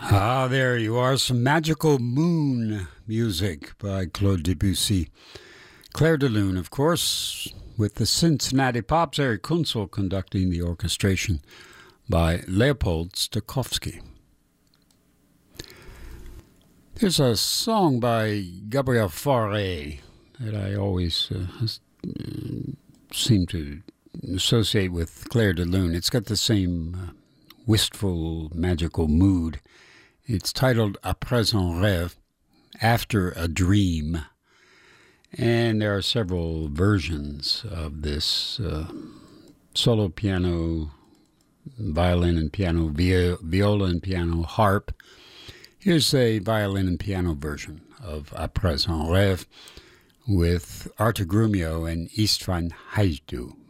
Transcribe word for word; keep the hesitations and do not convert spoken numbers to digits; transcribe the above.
Ah, there you are. Some magical moon music by Claude Debussy. Claire de Lune, of course, with the Cincinnati Pops. Eric Kunzel conducting the orchestration by Leopold Stokowski. There's a song by Gabriel Fauré that I always uh, seem to associate with Claire de Lune. It's got the same uh, wistful, magical mood. It's titled Après un rêve, After a Dream. And there are several versions of this uh, solo piano, violin and piano, viola and piano, harp. Here's a violin and piano version of Après un rêve with Artur Grumio and Istvan Hajdú.